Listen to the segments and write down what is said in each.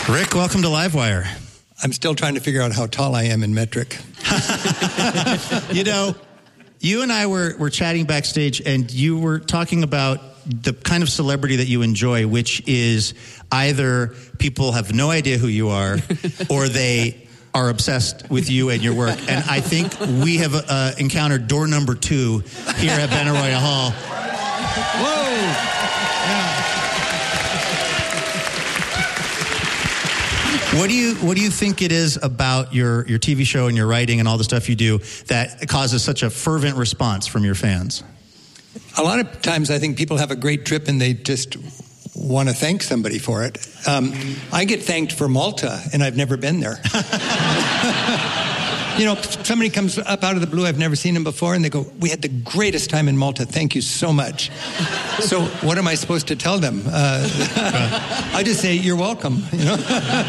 Rick, welcome to Livewire. I'm still trying to figure out how tall I am in metric. You know, you and I were chatting backstage, and you were talking about the kind of celebrity that you enjoy, which is either people have no idea who you are or they are obsessed with you and your work. And I think we have encountered door number 2 here at Benaroya Hall. Whoa! Yeah. What do you think it is about your TV show and your writing and all the stuff you do that causes such a fervent response from your fans? A lot of times I think people have a great trip and they just want to thank somebody for it. I get thanked for Malta, and I've never been there. You know, somebody comes up out of the blue, I've never seen them before, and they go, "We had the greatest time in Malta. Thank you so much." So what am I supposed to tell them? I just say, "You're welcome," you know?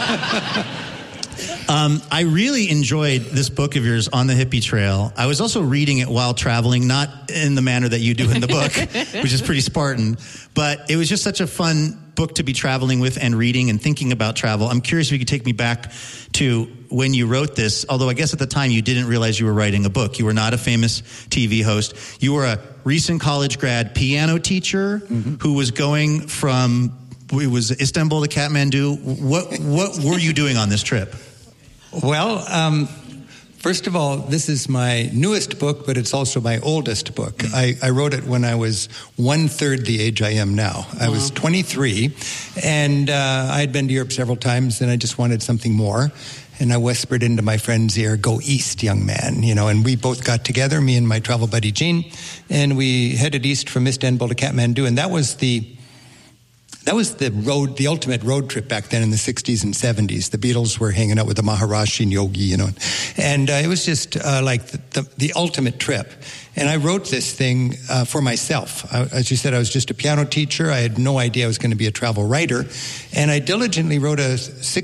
I really enjoyed this book of yours, On the Hippie Trail. I was also reading it while traveling, not in the manner that you do in the book, which is pretty Spartan, but it was just such a fun book to be traveling with and reading and thinking about travel. I'm curious if you could take me back to when you wrote this, although I guess at the time you didn't realize you were writing a book. You were not a famous TV host. You were a recent college grad piano teacher who was going from, it was Istanbul to Kathmandu. What were you doing on this trip? Well, first of all, this is my newest book, but it's also my oldest book. I wrote it when I was 1/3 the age I am now. I was 23, and I had been to Europe several times, and I just wanted something more. And I whispered into my friend's ear, "Go east, young man," you know, and we both got together, me and my travel buddy Gene, and we headed east from Istanbul to Kathmandu, and that was the ultimate road trip back then in the 60s and 70s. The Beatles were hanging out with the Maharishi and Yogi, you know. And it was just like the ultimate trip. And I wrote this thing for myself. As you said, I was just a piano teacher. I had no idea I was going to be a travel writer. And I diligently wrote a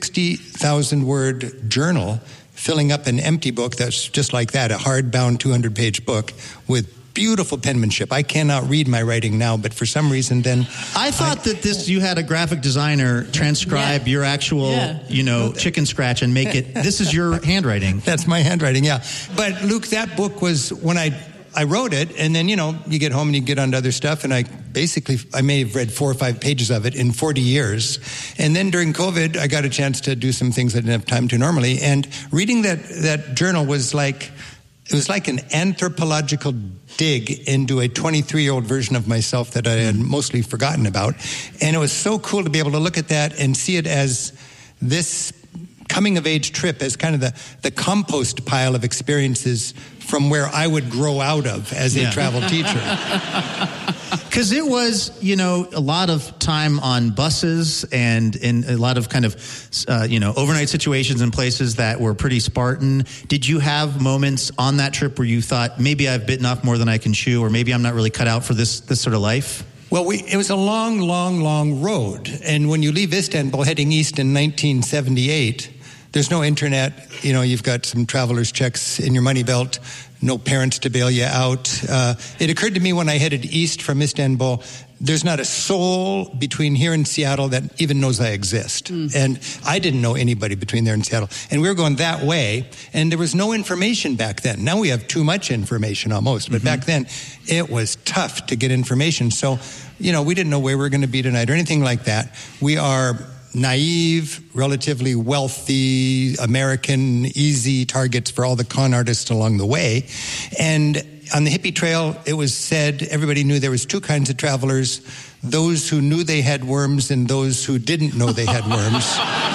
60,000-word journal filling up an empty book that's just like that, a hardbound 200-page book with beautiful penmanship. I cannot read my writing now, but for some reason then... I thought that you had a graphic designer transcribe your actual, chicken scratch and make it... This is your handwriting. That's my handwriting, yeah. But, Luke, that book was when I wrote it, and then, you get home and you get onto other stuff, and I may have read 4 or 5 pages of it in 40 years. And then during COVID, I got a chance to do some things I didn't have time to normally, and reading that journal was like... It was like an anthropological dig into a 23-year-old version of myself that I had mostly forgotten about. And it was so cool to be able to look at that and see it as this coming-of-age trip, as kind of the compost pile of experiences from where I would grow out of as a travel teacher. Because it was, a lot of time on buses and in a lot of kind of, overnight situations in places that were pretty Spartan. Did you have moments on that trip where you thought, maybe I've bitten off more than I can chew, or maybe I'm not really cut out for this sort of life? Well, it was a long, long, long road. And when you leave Istanbul heading east in 1978, there's no internet. You've got some traveler's checks in your money belt, no parents to bail you out. It occurred to me when I headed east from Istanbul, there's not a soul between here and Seattle that even knows I exist. And I didn't know anybody between there and Seattle. And we were going that way, and there was no information back then. Now we have too much information almost, but back then it was tough to get information. So, we didn't know where we were going to be tonight or anything like that. We are naive, relatively wealthy, American, easy targets for all the con artists along the way. And on the hippie trail, it was said, everybody knew there was 2 kinds of travelers, those who knew they had worms and those who didn't know they had worms.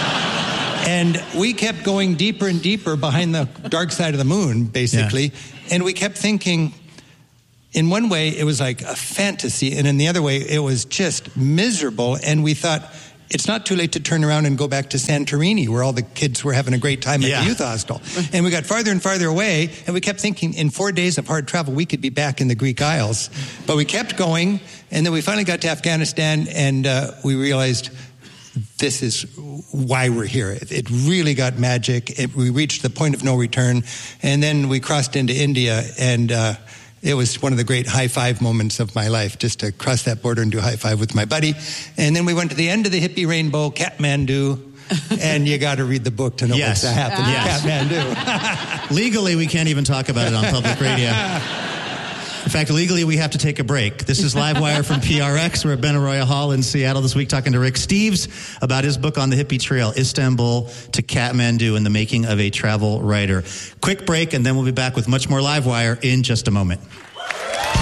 And we kept going deeper and deeper behind the dark side of the moon, basically. Yeah. And we kept thinking, in one way, it was like a fantasy, and in the other way, it was just miserable. And we thought, it's not too late to turn around and go back to Santorini, where all the kids were having a great time at the youth hostel. And we got farther and farther away, and we kept thinking, in 4 days of hard travel, we could be back in the Greek Isles. But we kept going, and then we finally got to Afghanistan, and we realized this is why we're here. It really got magic. We reached the point of no return, and then we crossed into India, and it was one of the great high-five moments of my life, just to cross that border and do a high-five with my buddy. And then we went to the end of the hippie rainbow, Kathmandu, and you got to read the book to know what's happening in Kathmandu. Legally, we can't even talk about it on public radio. In fact, legally, we have to take a break. This is Livewire from PRX. We're at Benaroya Hall in Seattle this week talking to Rick Steves about his book on the hippie trail, Istanbul to Kathmandu and the Making of a Travel Writer. Quick break, and then we'll be back with much more Livewire in just a moment.